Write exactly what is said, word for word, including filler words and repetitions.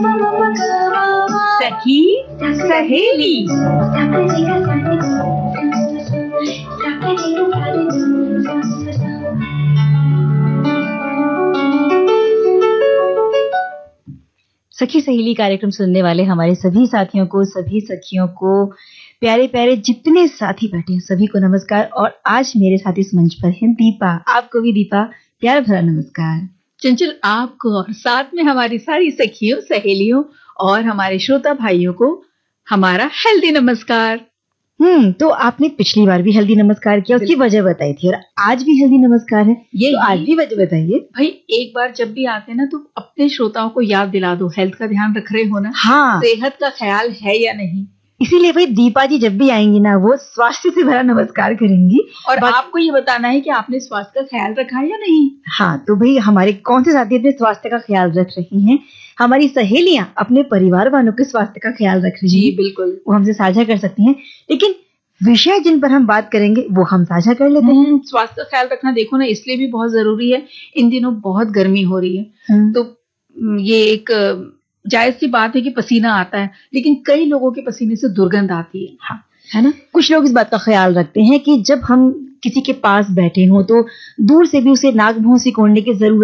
सखी सहेली। सखी सहेली कार्यक्रम सुनने वाले हमारे सभी साथियों को, सभी सखियों को, प्यारे प्यारे जितने साथी बैठे हैं सभी को नमस्कार। और आज मेरे साथ इस मंच पर हैं दीपा। आपको भी दीपा प्यार भरा नमस्कार। चंचल आपको और साथ में हमारी सारी सखियों, सहेलियों और हमारे श्रोता भाइयों को हमारा हेल्दी नमस्कार। हम्म तो आपने पिछली बार भी हेल्दी नमस्कार किया, उसकी वजह बताई थी, और आज भी हेल्दी नमस्कार है, ये तो आज भी वजह बताइए। भाई एक बार जब भी आते हैं ना तो अपने श्रोताओं को याद दिला दो, हेल्थ का ध्यान रख रहे हो ना। हाँ, सेहत का ख्याल है या नहीं। इसीलिए भाई दीपा जी जब भी आएंगी ना वो स्वास्थ्य से भरा नमस्कार करेंगी, और आपको ये बताना है कि आपने स्वास्थ्य का ख्याल रखा है या नहीं। हाँ, तो भाई हमारे कौन से साथी अपने स्वास्थ्य का ख्याल रख रही हैं? हमारी सहेलियां अपने परिवार वालों के स्वास्थ्य का ख्याल रख रही हैं। जी बिल्कुल, वो हमसे साझा कर सकती हैं, लेकिन विषय जिन पर हम बात करेंगे वो हम साझा कर लेते हैं। स्वास्थ्य का ख्याल रखना देखो ना इसलिए भी बहुत जरूरी है, इन दिनों बहुत गर्मी हो रही है, तो ये एक जायज सी बात है कि पसीना आता है, लेकिन कई लोगों के पसीने से दुर्गंध आती है। हाँ, है ना। कुछ लोग इस बात का ख्याल रखते हैं कि जब हम किसी के पास बैठे हों तो दूर से भी उसे नाक मुंह सिकोड़ने की जरूरत